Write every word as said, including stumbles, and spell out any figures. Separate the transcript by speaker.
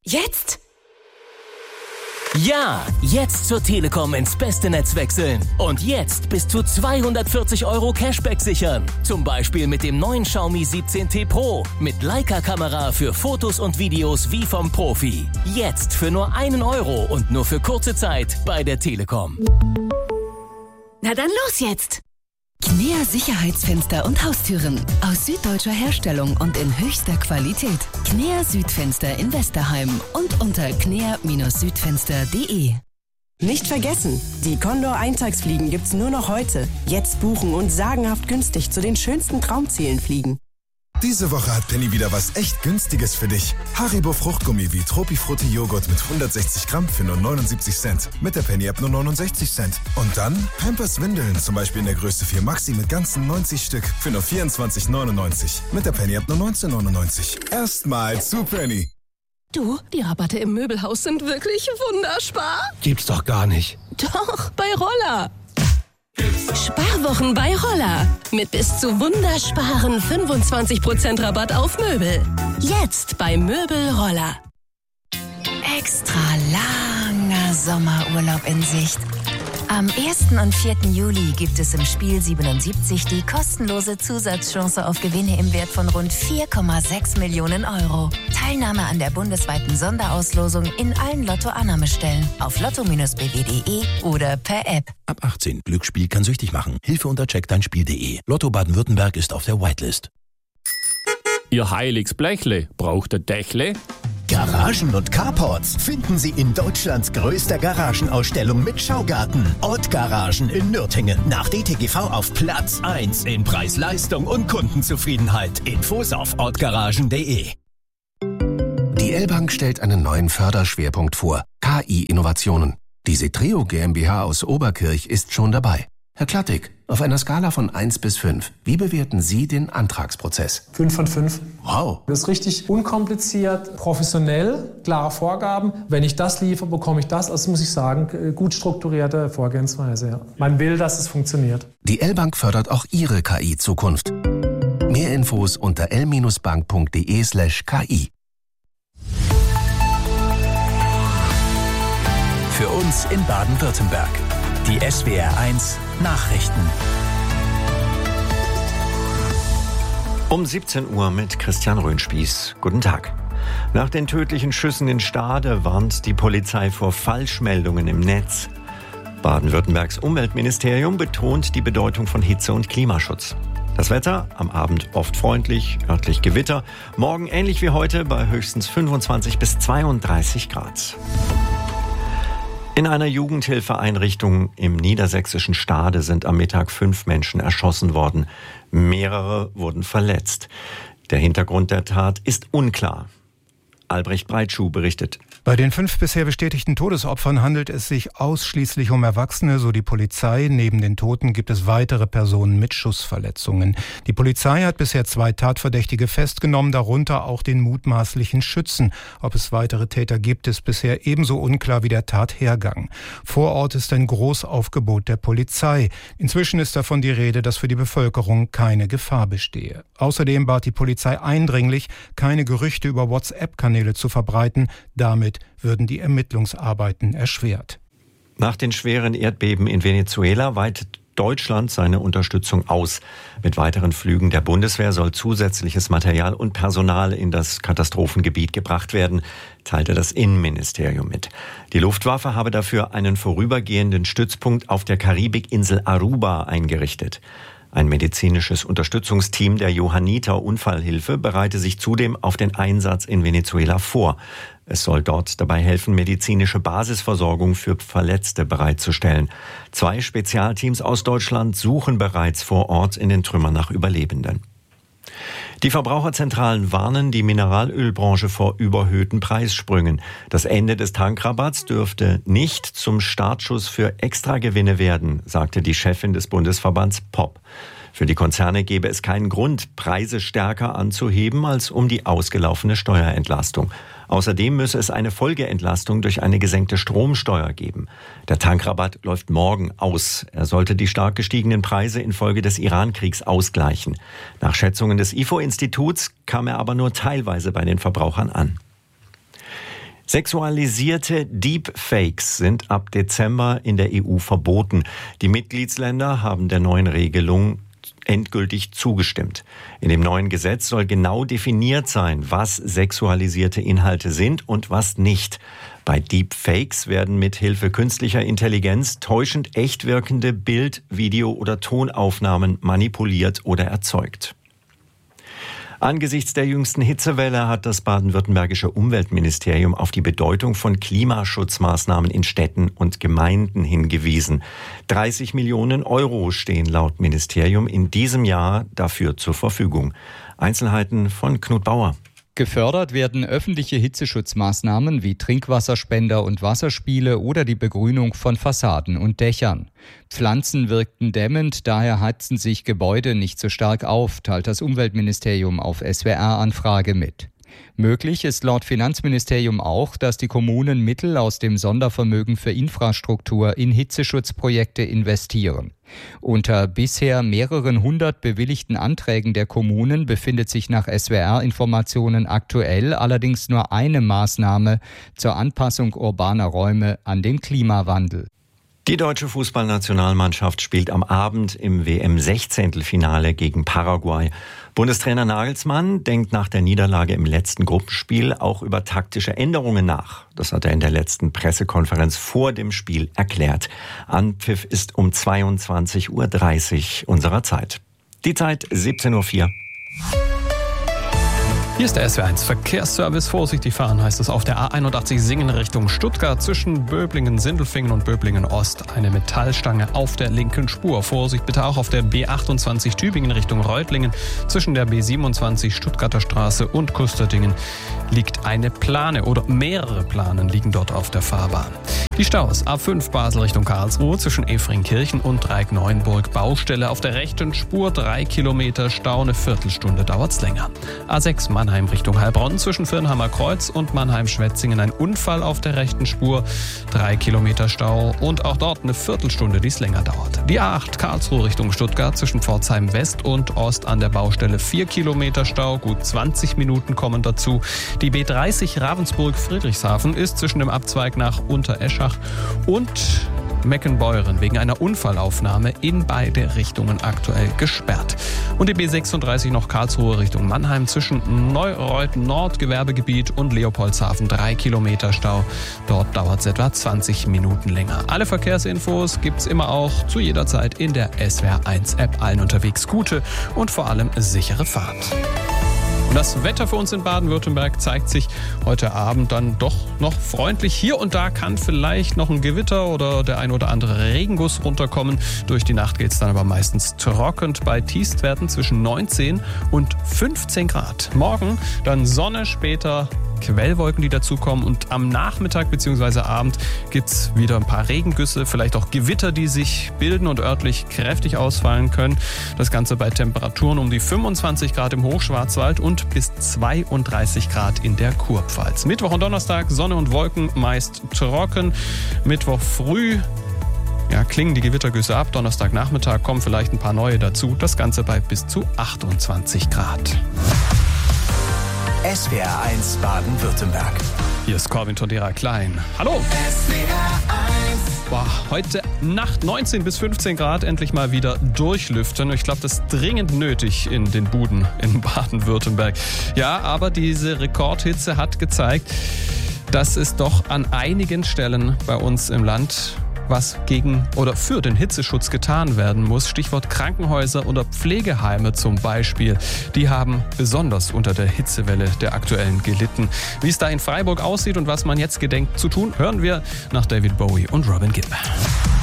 Speaker 1: Jetzt?
Speaker 2: Ja, jetzt zur Telekom ins beste Netz wechseln. Und jetzt bis zu zweihundertvierzig Euro Cashback sichern. Zum Beispiel mit dem neuen Xiaomi siebzehn T Pro. Mit Leica-Kamera für Fotos und Videos wie vom Profi. Jetzt für nur einen Euro und nur für kurze Zeit bei der Telekom.
Speaker 1: Na dann los jetzt!
Speaker 3: Knea Sicherheitsfenster und Haustüren aus süddeutscher Herstellung und in höchster Qualität. Knea Südfenster in Westerheim und unter knea Südfenster punkt de.
Speaker 4: Nicht vergessen, die Condor Eintagsfliegen gibt's nur noch heute. Jetzt buchen und sagenhaft günstig zu den schönsten Traumzielen fliegen.
Speaker 5: Diese Woche hat Penny wieder was echt Günstiges für dich. Haribo Fruchtgummi wie Tropifrutti Joghurt mit hundertsechzig Gramm für nur neunundsiebzig Cent. Mit der Penny-App nur neunundsechzig Cent. Und dann Pampers Windeln, zum Beispiel in der Größe vier Maxi mit ganzen neunzig Stück für nur vierundzwanzig neunundneunzig. Mit der Penny-App nur neunzehn neunundneunzig. Erstmal zu Penny.
Speaker 1: Du, die Rabatte im Möbelhaus sind wirklich wunderspar.
Speaker 6: Gibt's doch gar nicht.
Speaker 1: Doch, bei Roller. Sparwochen bei Roller. Mit bis zu wundersparen fünfundzwanzig Prozent Rabatt auf Möbel. Jetzt bei Möbel Roller.
Speaker 3: Extra langer Sommerurlaub in Sicht. Am ersten und vierten Juli gibt es im Spiel siebenundsiebzig die kostenlose Zusatzchance auf Gewinne im Wert von rund vier Komma sechs Millionen Euro. Teilnahme an der bundesweiten Sonderauslosung in allen Lotto-Annahmestellen auf lotto b w punkt de oder per App.
Speaker 7: Ab achtzehn. Glücksspiel kann süchtig machen. Hilfe unter check dein spiel punkt de. Lotto Baden-Württemberg ist auf der Whitelist.
Speaker 8: Ihr heiliges Blechle, braucht ihr Dächle?
Speaker 9: Garagen und Carports finden Sie in Deutschlands größter Garagenausstellung mit Schaugarten. Ott Garagen in Nürtingen. Nach D T G V auf Platz eins in Preis-Leistung und Kundenzufriedenheit. Infos auf ottgaragen punkt de.
Speaker 10: Die L-Bank stellt einen neuen Förderschwerpunkt vor. K I-Innovationen. Die Setreo GmbH aus Oberkirch ist schon dabei. Herr Klattig, auf einer Skala von eins bis fünf, wie bewerten Sie den Antragsprozess?
Speaker 11: fünf von fünf.
Speaker 10: Wow.
Speaker 11: Das ist richtig unkompliziert, professionell, klare Vorgaben. Wenn ich das liefere, bekomme ich das. Also muss ich sagen, gut strukturierte Vorgehensweise. Ja. Man will, dass es funktioniert.
Speaker 10: Die L-Bank fördert auch Ihre K I-Zukunft. Mehr Infos unter l bank punkt de slash k i.
Speaker 2: Für uns in Baden-Württemberg. Die S W R eins Nachrichten.
Speaker 12: Um siebzehn Uhr mit Christian Röhnspieß. Guten Tag. Nach den tödlichen Schüssen in Stade warnt die Polizei vor Falschmeldungen im Netz. Baden-Württembergs Umweltministerium betont die Bedeutung von Hitze- und Klimaschutz. Das Wetter am Abend oft freundlich, örtlich Gewitter. Morgen ähnlich wie heute bei höchstens fünfundzwanzig bis zweiunddreißig Grad. In einer Jugendhilfeeinrichtung im niedersächsischen Stade sind am Mittag fünf Menschen erschossen worden. Mehrere wurden verletzt. Der Hintergrund der Tat ist unklar. Albrecht Breitschuh berichtet.
Speaker 13: Bei den fünf bisher bestätigten Todesopfern handelt es sich ausschließlich um Erwachsene, so die Polizei. Neben den Toten gibt es weitere Personen mit Schussverletzungen. Die Polizei hat bisher zwei Tatverdächtige festgenommen, darunter auch den mutmaßlichen Schützen. Ob es weitere Täter gibt, ist bisher ebenso unklar wie der Tathergang. Vor Ort ist ein Großaufgebot der Polizei. Inzwischen ist davon die Rede, dass für die Bevölkerung keine Gefahr bestehe. Außerdem bat die Polizei eindringlich, keine Gerüchte über WhatsApp-Kanäle zu verbreiten. Damit würden die Ermittlungsarbeiten erschwert.
Speaker 12: Nach den schweren Erdbeben in Venezuela weitet Deutschland seine Unterstützung aus. Mit weiteren Flügen der Bundeswehr soll zusätzliches Material und Personal in das Katastrophengebiet gebracht werden, teilte das Innenministerium mit. Die Luftwaffe habe dafür einen vorübergehenden Stützpunkt auf der Karibikinsel Aruba eingerichtet. Ein medizinisches Unterstützungsteam der Johanniter Unfallhilfe bereite sich zudem auf den Einsatz in Venezuela vor. Es soll dort dabei helfen, medizinische Basisversorgung für Verletzte bereitzustellen. Zwei Spezialteams aus Deutschland suchen bereits vor Ort in den Trümmern nach Überlebenden. Die Verbraucherzentralen warnen die Mineralölbranche vor überhöhten Preissprüngen. Das Ende des Tankrabatts dürfte nicht zum Startschuss für Extragewinne werden, sagte die Chefin des Bundesverbands P O P. Für die Konzerne gäbe es keinen Grund, Preise stärker anzuheben als um die ausgelaufene Steuerentlastung. Außerdem müsse es eine Folgeentlastung durch eine gesenkte Stromsteuer geben. Der Tankrabatt läuft morgen aus. Er sollte die stark gestiegenen Preise infolge des Iran-Kriegs ausgleichen. Nach Schätzungen des I F O-Instituts kam er aber nur teilweise bei den Verbrauchern an. Sexualisierte Deepfakes sind ab Dezember in der E U verboten. Die Mitgliedsländer haben der neuen Regelung endgültig zugestimmt. In dem neuen Gesetz soll genau definiert sein, was sexualisierte Inhalte sind und was nicht. Bei Deepfakes werden mit Hilfe künstlicher Intelligenz täuschend echt wirkende Bild-, Video- oder Tonaufnahmen manipuliert oder erzeugt. Angesichts der jüngsten Hitzewelle hat das baden-württembergische Umweltministerium auf die Bedeutung von Klimaschutzmaßnahmen in Städten und Gemeinden hingewiesen. dreißig Millionen Euro stehen laut Ministerium in diesem Jahr dafür zur Verfügung. Einzelheiten von Knut Bauer.
Speaker 6: Gefördert werden öffentliche Hitzeschutzmaßnahmen wie Trinkwasserspender und Wasserspiele oder die Begrünung von Fassaden und Dächern. Pflanzen wirkten dämmend, daher heizten sich Gebäude nicht so stark auf, teilt das Umweltministerium auf S W R-Anfrage mit. Möglich ist laut Finanzministerium auch, dass die Kommunen Mittel aus dem Sondervermögen für Infrastruktur in Hitzeschutzprojekte investieren. Unter bisher mehreren hundert bewilligten Anträgen der Kommunen befindet sich nach S W R-Informationen aktuell allerdings nur eine Maßnahme zur Anpassung urbaner Räume an den Klimawandel.
Speaker 12: Die deutsche Fußballnationalmannschaft spielt am Abend im W M-Sechzehntelfinale gegen Paraguay. Bundestrainer Nagelsmann denkt nach der Niederlage im letzten Gruppenspiel auch über taktische Änderungen nach. Das hat er in der letzten Pressekonferenz vor dem Spiel erklärt. Anpfiff ist um zweiundzwanzig Uhr dreißig unserer Zeit. Die Zeit siebzehn Uhr vier.
Speaker 8: Hier ist der S W R eins Verkehrsservice. Vorsichtig fahren heißt es auf der A einundachtzig Singen Richtung Stuttgart zwischen Böblingen, Sindelfingen und Böblingen Ost. Eine Metallstange auf der linken Spur. Vorsicht bitte auch auf der B achtundzwanzig Tübingen Richtung Reutlingen. Zwischen der B siebenundzwanzig Stuttgarter Straße und Kusterdingen liegt eine Plane oder mehrere Planen liegen dort auf der Fahrbahn. Die Staus A fünf Basel Richtung Karlsruhe zwischen Efringkirchen und Dreieck-Neuenburg. Baustelle auf der rechten Spur, drei Kilometer Stau, eine Viertelstunde dauert's länger. A sechs Mannheim Richtung Heilbronn zwischen Firnheimer Kreuz und Mannheim-Schwetzingen ein Unfall auf der rechten Spur, drei Kilometer Stau und auch dort eine Viertelstunde, die es länger dauert. Die A acht Karlsruhe Richtung Stuttgart zwischen Pforzheim West und Ost an der Baustelle vier Kilometer Stau, gut zwanzig Minuten kommen dazu. Die B dreißig Ravensburg-Friedrichshafen ist zwischen dem Abzweig nach Untereschach und Meckenbeuren wegen einer Unfallaufnahme in beide Richtungen aktuell gesperrt. Und die B sechsunddreißig noch Karlsruhe Richtung Mannheim zwischen Neureuth Nord Gewerbegebiet und Leopoldshafen drei Kilometer Stau. Dort dauert es etwa zwanzig Minuten länger. Alle Verkehrsinfos gibt's immer auch zu jeder Zeit in der S W R eins App. Allen unterwegs gute und vor allem sichere Fahrt. Und das Wetter für uns in Baden-Württemberg zeigt sich heute Abend dann doch noch freundlich. Hier und da kann vielleicht noch ein Gewitter oder der ein oder andere Regenguss runterkommen. Durch die Nacht geht es dann aber meistens trocken bei Tiefstwerten zwischen neunzehn und fünfzehn Grad. Morgen dann Sonne, später Quellwolken, die dazukommen und am Nachmittag bzw. Abend gibt es wieder ein paar Regengüsse, vielleicht auch Gewitter, die sich bilden und örtlich kräftig ausfallen können. Das Ganze bei Temperaturen um die fünfundzwanzig Grad im Hochschwarzwald und bis zweiunddreißig Grad in der Kurpfalz. Mittwoch und Donnerstag Sonne und Wolken, meist trocken. Mittwoch früh ja, klingen die Gewittergüsse ab. Donnerstagnachmittag kommen vielleicht ein paar neue dazu. Das Ganze bei bis zu achtundzwanzig Grad.
Speaker 9: S W R eins Baden-Württemberg.
Speaker 8: Hier ist Corwin Tondera Klein. Hallo!
Speaker 9: S W R eins.
Speaker 8: Boah, heute Nacht neunzehn bis fünfzehn Grad, endlich mal wieder durchlüften. Ich glaube, das ist dringend nötig in den Buden in Baden-Württemberg. Ja, aber diese Rekordhitze hat gezeigt, dass es doch an einigen Stellen bei uns im Land was gegen oder für den Hitzeschutz getan werden muss. Stichwort Krankenhäuser oder Pflegeheime zum Beispiel. Die haben besonders unter der Hitzewelle der aktuellen gelitten. Wie es da in Freiburg aussieht und was man jetzt gedenkt zu tun, hören wir nach David Bowie und Robin Gibb.